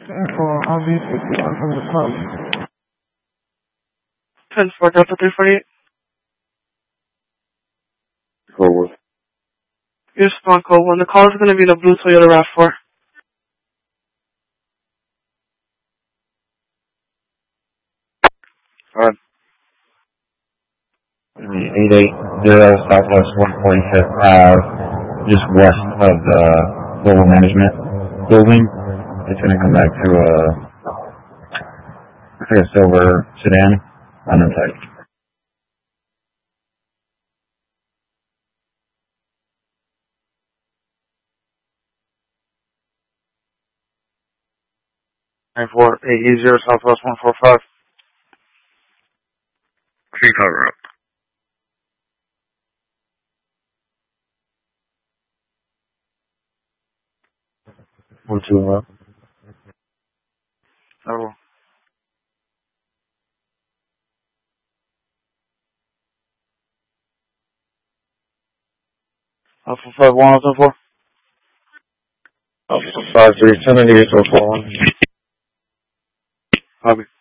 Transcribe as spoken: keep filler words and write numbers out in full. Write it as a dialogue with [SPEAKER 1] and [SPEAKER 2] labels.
[SPEAKER 1] for R V sixty-one from the club.
[SPEAKER 2] ten four Delta three forty-eight.
[SPEAKER 3] Code one.
[SPEAKER 2] Yes, one code one. The call is going to be the blue Toyota RAV four.
[SPEAKER 3] Alright.
[SPEAKER 4] eight eight zero Southwest one forty-fifth Ave, just west of the Global Management building. It's going to come back to a, I think a silver sedan, unattached.
[SPEAKER 3] nine four eight zero Southwest one forty-five. Tree cover up. One two up. Oh. Alpha five one oh four. Alpha five three ten eight eight four one. Copy.